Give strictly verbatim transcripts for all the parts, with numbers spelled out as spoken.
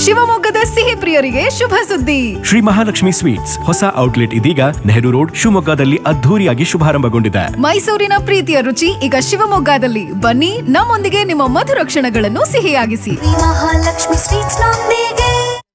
ಶಿವಮೊಗ್ಗದ ಸಿಹಿ ಪ್ರಿಯರಿಗೆ ಶುಭ ಸುದ್ದಿ. ಶ್ರೀ ಮಹಾಲಕ್ಷ್ಮಿ ಸ್ವೀಟ್ಸ್ ಹೊಸ ಔಟ್ಲೆಟ್ ಇದೀಗ ನೆಹರು ರೋಡ್ ಶಿವಮೊಗ್ಗದಲ್ಲಿ ಅದ್ಧೂರಿಯಾಗಿ ಶುಭಾರಂಭಗೊಂಡಿದೆ. ಮೈಸೂರಿನ ಪ್ರೀತಿಯ ರುಚಿ ಈಗ ಶಿವಮೊಗ್ಗದಲ್ಲಿ. ಬನ್ನಿ, ನಮ್ಮೊಂದಿಗೆ ನಿಮ್ಮ ಮಧುರ ಕ್ಷಣಗಳನ್ನು ಸಿಹಿಯಾಗಿಸಿ. ಮಹಾಲಕ್ಷ್ಮಿ ಸ್ವೀಟ್ಸ್ ನೊಂದಿಗೆ.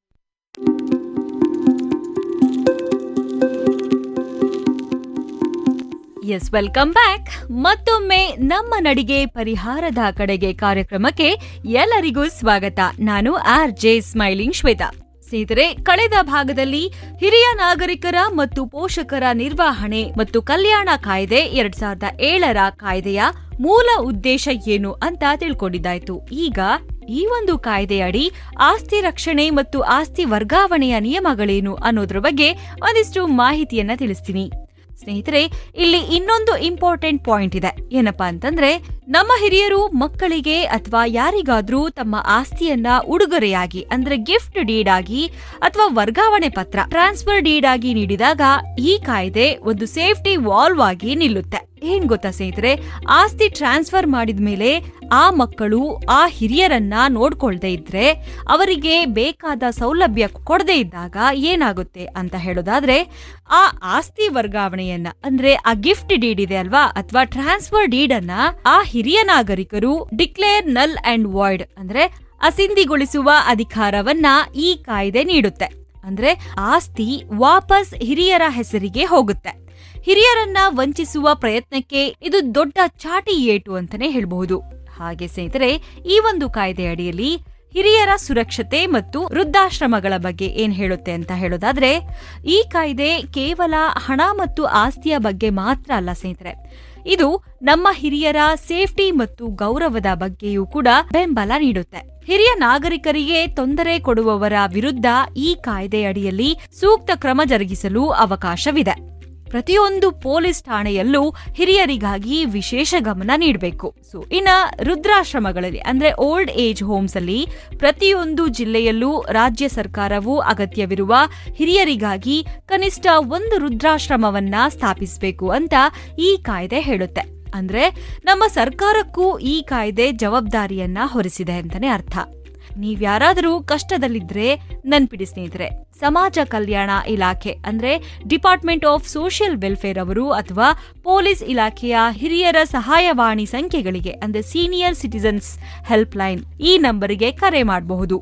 S, welcome back. ಮತ್ತೊಮ್ಮೆ ನಮ್ಮ ನಡಿಗೆ ಪರಿಹಾರದ ಕಡೆಗೆ ಕಾರ್ಯಕ್ರಮಕ್ಕೆ ಎಲ್ಲರಿಗೂ ಸ್ವಾಗತ. ನಾನು ಆರ್ ಜೆ ಸ್ಮೈಲಿಂಗ್ ಶ್ವೇತಾ. ಸ್ನೇಹಿತರೆ, ಕಳೆದ ಭಾಗದಲ್ಲಿ ಹಿರಿಯ ನಾಗರಿಕರ ಮತ್ತು ಪೋಷಕರ ನಿರ್ವಹಣೆ ಮತ್ತು ಕಲ್ಯಾಣ ಕಾಯ್ದೆ ಎರಡ್ ಸಾವಿರದ ಏಳರ ಕಾಯ್ದೆಯ ಮೂಲ ಉದ್ದೇಶ ಏನು ಅಂತ ತಿಳ್ಕೊಂಡಿದ್ದಾಯ್ತು. ಈಗ ಈ ಒಂದು ಕಾಯ್ದೆಯಡಿ ಆಸ್ತಿ ರಕ್ಷಣೆ ಮತ್ತು ಆಸ್ತಿ ವರ್ಗಾವಣೆಯ ನಿಯಮಗಳೇನು ಅನ್ನೋದ್ರ ಬಗ್ಗೆ ಒಂದಿಷ್ಟು ಮಾಹಿತಿಯನ್ನ ತಿಳಿಸ್ತೀನಿ. ಸ್ನೇಹಿತರೆ, ಇಲ್ಲಿ ಇನ್ನೊಂದು ಇಂಪಾರ್ಟೆಂಟ್ ಪಾಯಿಂಟ್ ಇದೆ. ಏನಪ್ಪಾ ಅಂತಂದ್ರೆ, ನಮ್ಮ ಹಿರಿಯರು ಮಕ್ಕಳಿಗೆ ಅಥವಾ ಯಾರಿಗಾದ್ರೂ ತಮ್ಮ ಆಸ್ತಿಯನ್ನ ಉಡುಗೊರೆಯಾಗಿ ಅಂದ್ರೆ ಗಿಫ್ಟ್ ಡೀಡ್ ಆಗಿ ಅಥವಾ ವರ್ಗಾವಣೆ ಪತ್ರ ಟ್ರಾನ್ಸ್ಫರ್ ಡೀಡ್ ಆಗಿ ನೀಡಿದಾಗ ಈ ಕಾಯ್ದೆ ಒಂದು ಸೇಫ್ಟಿ ವಾಲ್ವ್ ಆಗಿ ನಿಲ್ಲುತ್ತೆ. ಏನ್ ಗೊತ್ತಾ ಸ್ನೇಹಿತರೆ, ಆಸ್ತಿ ಟ್ರಾನ್ಸ್ಫರ್ ಮಾಡಿದ್ಮೇಲೆ ಆ ಮಕ್ಕಳು ಆ ಹಿರಿಯರನ್ನ ನೋಡ್ಕೊಳ್ದೆ ಇದ್ರೆ, ಅವರಿಗೆ ಬೇಕಾದ ಸೌಲಭ್ಯ ಕೊಡದೇ ಇದ್ದಾಗ ಏನಾಗುತ್ತೆ ಅಂತ ಹೇಳೋದಾದ್ರೆ, ಆ ಆಸ್ತಿ ವರ್ಗಾವಣೆಯನ್ನ ಅಂದ್ರೆ ಆ ಗಿಫ್ಟ್ ಡೀಡ್ ಇದೆ ಅಲ್ವಾ ಅಥವಾ ಟ್ರಾನ್ಸ್ಫರ್ ಡೀಡ್ ಅನ್ನ ಆ ಹಿರಿಯ ನಾಗರಿಕರು ಡಿಕ್ಲೇರ್ ನಲ್ ಅಂಡ್ ವಾಯ್ಡ್ ಅಂದ್ರೆ ಅಸಿಂಧಿಗೊಳಿಸುವ ಅಧಿಕಾರವನ್ನ ಈ ಕಾಯ್ದೆ ನೀಡುತ್ತೆ. ಅಂದ್ರೆ ಆಸ್ತಿ ವಾಪಸ್ ಹಿರಿಯರ ಹೆಸರಿಗೆ ಹೋಗುತ್ತೆ. ಹಿರಿಯರನ್ನ ವಂಚಿಸುವ ಪ್ರಯತ್ನಕ್ಕೆ ಇದು ದೊಡ್ಡ ಚಾಟಿ ಏಟು ಅಂತಾನೆ ಹೇಳಬಹುದು. ಹಾಗೆ ಸ್ನೇಹಿತರೆ, ಈ ಒಂದು ಕಾಯ್ದೆ ಅಡಿಯಲ್ಲಿ ಹಿರಿಯರ ಸುರಕ್ಷತೆ ಮತ್ತು ವೃದ್ಧಾಶ್ರಮಗಳ ಬಗ್ಗೆ ಏನ್ ಹೇಳುತ್ತೆ ಅಂತ ಹೇಳೋದಾದ್ರೆ, ಈ ಕಾಯ್ದೆ ಕೇವಲ ಹಣ ಮತ್ತು ಆಸ್ತಿಯ ಬಗ್ಗೆ ಮಾತ್ರ ಅಲ್ಲ ಸ್ನೇಹಿತರೆ, ಇದು ನಮ್ಮ ಹಿರಿಯರ ಸೇಫ್ಟಿ ಮತ್ತು ಗೌರವದ ಬಗ್ಗೆಯೂ ಕೂಡ ಬೆಂಬಲ ನೀಡುತ್ತೆ. ಹಿರಿಯ ನಾಗರಿಕರಿಗೆ ತೊಂದರೆ ಕೊಡುವವರ ವಿರುದ್ಧ ಈ ಕಾಯ್ದೆ ಅಡಿಯಲ್ಲಿ ಸೂಕ್ತ ಕ್ರಮ ಜರುಗಿಸಲು ಅವಕಾಶವಿದೆ. ಪ್ರತಿಯೊಂದು ಪೊಲೀಸ್ ಠಾಣೆಯಲ್ಲೂ ಹಿರಿಯರಿಗಾಗಿ ವಿಶೇಷ ಗಮನ ನೀಡಬೇಕು. ಸೊ ಇನ್ನ ವೃದ್ಧಾಶ್ರಮಗಳಲ್ಲಿ ಅಂದ್ರೆ ಓಲ್ಡ್ ಏಜ್ ಹೋಮ್ಸ್ ಅಲ್ಲಿ ಪ್ರತಿಯೊಂದು ಜಿಲ್ಲೆಯಲ್ಲೂ ರಾಜ್ಯ ಸರ್ಕಾರವು ಅಗತ್ಯವಿರುವ ಹಿರಿಯರಿಗಾಗಿ ಕನಿಷ್ಠ ಒಂದು ವೃದ್ಧಾಶ್ರಮವನ್ನ ಸ್ಥಾಪಿಸಬೇಕು ಅಂತ ಈ ಕಾಯ್ದೆ ಹೇಳುತ್ತೆ. ಅಂದ್ರೆ ನಮ್ಮ ಸರ್ಕಾರಕ್ಕೂ ಈ ಕಾಯ್ದೆ ಜವಾಬ್ದಾರಿಯನ್ನ ಹೊರಿಸಿದೆ ಅಂತಾನೆ ಅರ್ಥ. ನೀವ್ಯಾರಾದರೂ ಕಷ್ಟದಲ್ಲಿದ್ರೆ ನೆನ್ಪಿಡಿ ಸ್ನೇಹಿತರೆ, ಸಮಾಜ ಕಲ್ಯಾಣ ಇಲಾಖೆ ಅಂದ್ರೆ ಡಿಪಾರ್ಟ್ಮೆಂಟ್ ಆಫ್ ಸೋಷಿಯಲ್ ವೆಲ್ಫೇರ್ ಅವರು ಅಥವಾ ಪೊಲೀಸ್ ಇಲಾಖೆಯ ಹಿರಿಯರ ಸಹಾಯವಾಣಿ ಸಂಖ್ಯೆಗಳಿಗೆ ಅಂದ್ರೆ ಸೀನಿಯರ್ ಸಿಟಿಸನ್ಸ್ ಹೆಲ್ಪ್ ಲೈನ್ ಈ ನಂಬರಿಗೆ ಕರೆ ಮಾಡಬಹುದು.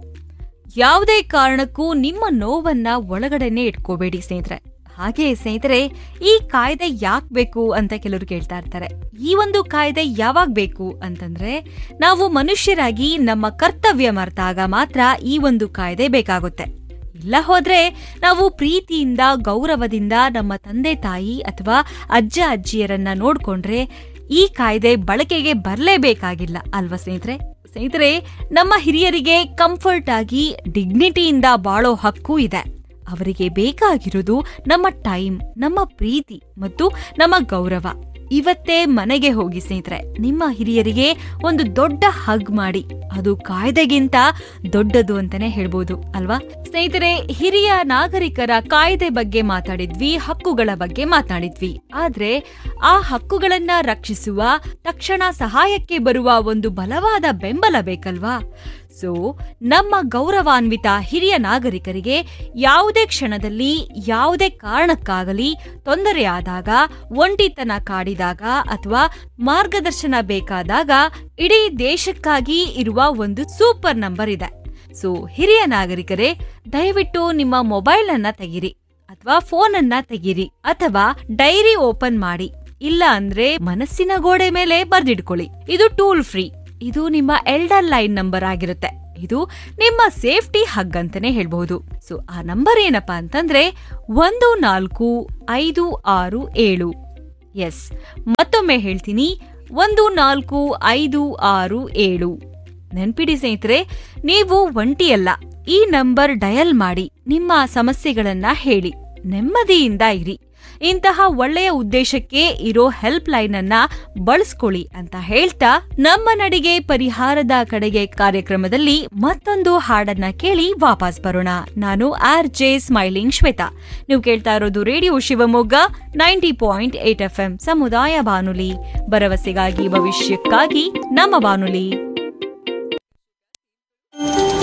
ಯಾವುದೇ ಕಾರಣಕ್ಕೂ ನಿಮ್ಮ ನೋವನ್ನ ಒಳಗಡೆನೆ ಇಟ್ಕೋಬೇಡಿ ಸ್ನೇಹಿತರೆ. ಹಾಗೆ ಸ್ನೇಹಿತರೆ, ಈ ಕಾಯ್ದೆ ಯಾಕ್ ಬೇಕು ಅಂತ ಕೆಲವರು ಕೇಳ್ತಾ ಇರ್ತಾರೆ. ಈ ಒಂದು ಕಾಯ್ದೆ ಯಾವಾಗ ಬೇಕು ಅಂತಂದ್ರೆ, ನಾವು ಮನುಷ್ಯರಾಗಿ ನಮ್ಮ ಕರ್ತವ್ಯ ಮರೆತಾಗ ಮಾತ್ರ ಈ ಒಂದು ಕಾಯ್ದೆ ಬೇಕಾಗುತ್ತೆ. ಇಲ್ಲ ಹೋದ್ರೆ ನಾವು ಪ್ರೀತಿಯಿಂದ ಗೌರವದಿಂದ ನಮ್ಮ ತಂದೆ ತಾಯಿ ಅಥವಾ ಅಜ್ಜ ಅಜ್ಜಿಯರನ್ನ ನೋಡ್ಕೊಂಡ್ರೆ ಈ ಕಾಯ್ದೆ ಬಳಕೆಗೆ ಬರಲೇಬೇಕಾಗಿಲ್ಲ ಅಲ್ವಾ ಸ್ನೇಹಿತರೆ. ಸ್ನೇಹಿತರೆ, ನಮ್ಮ ಹಿರಿಯರಿಗೆ ಕಂಫರ್ಟ್ ಆಗಿ ಡಿಗ್ನಿಟಿಯಿಂದ ಬಾಳೋ ಹಕ್ಕು ಇದೆ. ಅವರಿಗೆ ಬೇಕಾಗಿರೋದು ನಮ್ಮ ಟೈಮ್, ನಮ್ಮ ಪ್ರೀತಿ ಮತ್ತು ನಮ್ಮ ಗೌರವ. ಇವತ್ತೇ ಮನೆಗೆ ಹೋಗಿ ಸ್ನೇಹಿತರೆ, ನಿಮ್ಮ ಹಿರಿಯರಿಗೆ ಒಂದು ದೊಡ್ಡ ಹಗ್ ಮಾಡಿ. ಅದು ಕಾಯ್ದೆಗಿಂತ ದೊಡ್ಡದು ಅಂತಾನೆ ಹೇಳ್ಬೋದು ಅಲ್ವಾ ಸ್ನೇಹಿತರೆ. ಹಿರಿಯ ನಾಗರಿಕರ ಕಾಯ್ದೆ ಬಗ್ಗೆ ಮಾತಾಡಿದ್ವಿ, ಹಕ್ಕುಗಳ ಬಗ್ಗೆ ಮಾತಾಡಿದ್ವಿ. ಆದ್ರೆ ಆ ಹಕ್ಕುಗಳನ್ನ ರಕ್ಷಿಸುವ ತಕ್ಷಣ ಸಹಾಯಕ್ಕೆ ಬರುವ ಒಂದು ಬಲವಾದ ಬೆಂಬಲ ಬೇಕಲ್ವಾ. ಸೊ ನಮ್ಮ ಗೌರವಾನ್ವಿತ ಹಿರಿಯ ನಾಗರಿಕರಿಗೆ ಯಾವುದೇ ಕ್ಷಣದಲ್ಲಿ ಯಾವುದೇ ಕಾರಣಕ್ಕಾಗಲಿ ತೊಂದರೆಯಾದಾಗ, ಒಂಟಿತನ ಕಾಡಿದಾಗ ಅಥವಾ ಮಾರ್ಗದರ್ಶನ ಬೇಕಾದಾಗ ಇಡೀ ದೇಶಕ್ಕಾಗಿ ಇರುವ ಒಂದು ಸೂಪರ್ ನಂಬರ್ ಇದೆ. ಸೊ ಹಿರಿಯ ನಾಗರಿಕರೇ, ದಯವಿಟ್ಟು ನಿಮ್ಮ ಮೊಬೈಲ್ ಅನ್ನ ತೆಗಿರಿ ಅಥವಾ ಫೋನ್ ಅನ್ನ ತೆಗಿರಿ ಅಥವಾ ಡೈರಿ ಓಪನ್ ಮಾಡಿ. ಇಲ್ಲ ಅಂದ್ರೆ ಮನಸ್ಸಿನ ಗೋಡೆ ಮೇಲೆ ಬರ್ದಿಡ್ಕೊಳ್ಳಿ. ಇದು ಟೂಲ್ ಫ್ರೀ. ಇದು ನಿಮ್ಮ ಎಲ್ಡರ್ ಲೈನ್ ನಂಬರ್ ಆಗಿರುತ್ತೆ. ಇದು ನಿಮ್ಮ ಸೇಫ್ಟಿ ಹಗ್ ಅಂತಾನೆ ಹೇಳ್ಬಹುದು. ಸೊ ಆ ನಂಬರ್ ಏನಪ್ಪಾ ಅಂತಂದ್ರೆ ಒಂದು ನಾಲ್ಕು ಐದು ಆರು ಏಳು. ಎಸ್, ಮತ್ತೊಮ್ಮೆ ಹೇಳ್ತೀನಿ, ಒಂದು ನಾಲ್ಕು ಐದು ಆರು ಏಳು. ನೆನ್ಪಿಡಿ ಸ್ನೇಹಿತರೆ, ನೀವು ಒಂಟಿಯಲ್ಲ. ಈ ನಂಬರ್ ಡಯಲ್ ಮಾಡಿ ನಿಮ್ಮ ಸಮಸ್ಯೆಗಳನ್ನ ಹೇಳಿ, ನೆಮ್ಮದಿಯಿಂದ ಇರಿ. ಇಂತಹ ಒಳ್ಳೆಯ ಉದ್ದೇಶಕ್ಕೆ ಇರೋ ಹೆಲ್ಪ್ ಲೈನ್ ಅನ್ನ ಬಳಸ್ಕೊಳ್ಳಿ ಅಂತ ಹೇಳ್ತಾ, ನಮ್ಮ ನಡಿಗೆ ಪರಿಹಾರದ ಕಡೆಗೆ ಕಾರ್ಯಕ್ರಮದಲ್ಲಿ ಮತ್ತೊಂದು ಹಾಡನ್ನ ಕೇಳಿ ವಾಪಸ್ ಬರೋಣ. ನಾನು ಆರ್ ಜೆ ಸ್ಮೈಲಿಂಗ್ ಶ್ವೇತಾ. ನೀವು ಕೇಳ್ತಾ ಇರೋದು radio Shivamogga ninety point eight F M ಸಮುದಾಯ ಬಾನುಲಿ, ಭರವಸೆಗಾಗಿ ಭವಿಷ್ಯಕ್ಕಾಗಿ ನಮ್ಮ ಬಾನುಲಿ.